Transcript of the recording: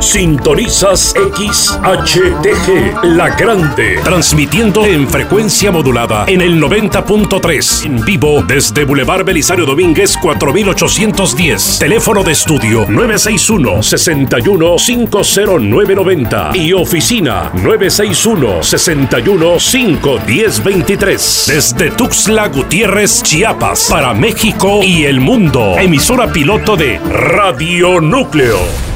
Sintonizas XHTG, La Grande, transmitiendo en frecuencia modulada en el 90.3, en vivo desde Boulevard Belisario Domínguez 4810. Teléfono de estudio 961-61-50990 y oficina 961-61-51023. Desde Tuxtla Gutiérrez, Chiapas, para México y el mundo. Emisora piloto de Radio Núcleo.